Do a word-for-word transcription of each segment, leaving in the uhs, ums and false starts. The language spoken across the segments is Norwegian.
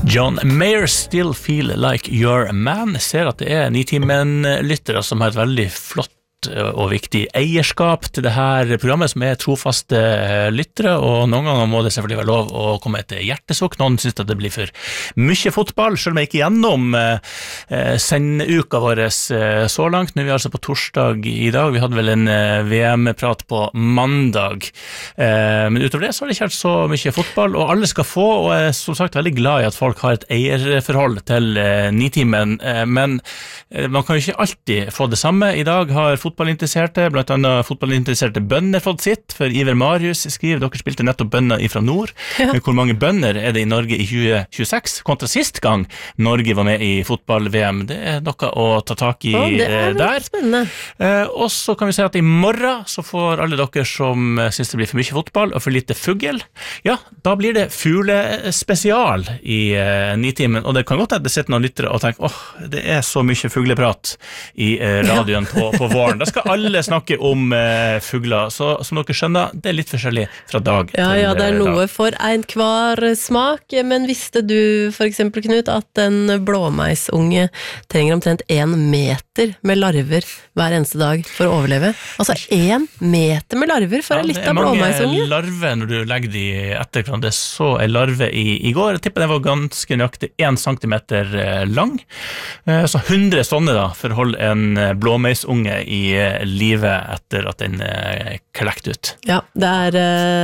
John Mayer, Still Feel Like Your Man. Ser at det er Nitimen-lyttere som har et veldig flott og viktig eierskap til det her programmet, som er trofaste lyttere, og noen ganger må det selvfølgelig være lov å komme et hjertesukk. Noen synes at det blir for mye fotball, selv om jeg ikke gjennom eh, senduka vår eh, så langt. Nå er vi altså på torsdag i dag, vi hadde vel en eh, V M-prat på mandag, eh, men utover det så har det ikke vært så mye fotball, og alle skal få, og jeg er som sagt veldig glad i at folk har et eierforhold til eh, Nitimen, eh, men eh, man kan jo ikke alltid få det samme. I dag har fotballinteresserte, blant annet fotballinteresserte bønder fått sitt, for Iver Marius skriver, dere spilte nettopp bønder ifra nord, ja. Men hvor mange bønder er det i Norge i tjue tjueseks, kontra sist gang Norge var med i fotball-V M? Det er noe å ta tak i oh, det er der. Spennende. Eh, og så kan vi si at i morgen så får alle dere som synes det blir for mye fotball og for lite fugl, ja, da blir det fuglespesial i eh, Nitimen, og det kan godt at det sitter noen lyttere og tenker, åh, oh, det er så mye fugleprat i eh, radioen ja. på, på våren. Da skal alle snakke om eh, fugler, så som dere skjønner, det er litt forskjellig fra dag ja, til ja, det er dag. noe for en kvar smak, men visste du for eksempel, Knut, at en blåmeisunge trenger omtrent en meter med larver hver eneste dag for å overleve? Altså en meter med larver for ja, en liten blåmeisunge? Det er mange larver når du legger de etter hverandre. Det så en larve i, i går, jeg tipper den var ganske nøyaktig en centimeter lang, så hundre sånne da, for å holde en blåmeisunge i livet etter at den er klekt ut. Ja, det er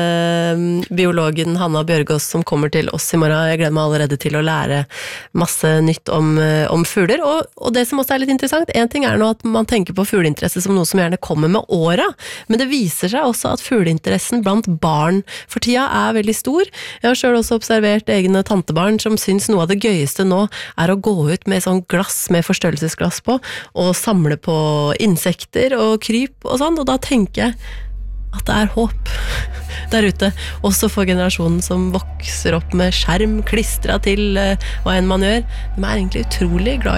eh, biologen Hanna Bjørgås som kommer til oss i morgen. Jeg gleder meg allerede til å lære masse nytt om, om fugler, og, og det som også er litt interessant, en ting er nå at man tenker på fugleinteresse som noe som gjerne kommer med åra, men det viser seg også at fugleinteressen blant barn for tida er veldig stor. Jeg har selv også observert egne tantebarn som syns noe av det gøyeste nå er å gå ut med sånn glass med forstørrelsesglass på, og samle på insekter og kryp og sånn, og da tenker jeg at det er håp der ute, også for generasjonen som vokser opp med skjerm klistret til hva enn man gjør. De er egentlig utrolig glad